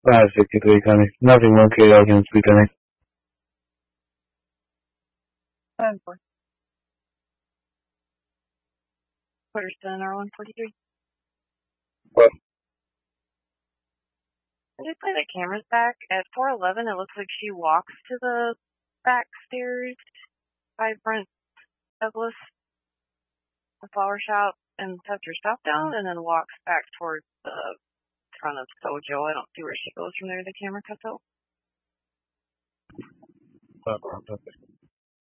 563 coming. Nothing 1K, I can speak on it. 5-4. Quarterstone R143. What? I did play the cameras back. At 411, it looks like she walks to the back stairs by Brent Douglas, the flower shop, and sets her stuff down, and then walks back towards the front of Sojo. I don't see where she goes from there. The camera cuts out. Okay.